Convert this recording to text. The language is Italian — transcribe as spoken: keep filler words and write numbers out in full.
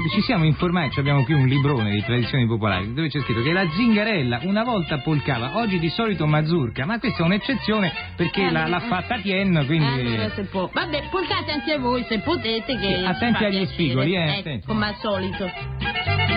ci siamo informati, abbiamo qui un librone di tradizioni popolari dove c'è scritto che la zingarella una volta polcava, oggi di solito mazurka, ma questa è un'eccezione perché Eh, la, eh, l'ha fatta Tien, quindi... Allora se può. Vabbè, polcate anche voi se potete, che Sì, attenti ci fa agli piacere. spigoli, eh, Ecco, attenti. come al solito.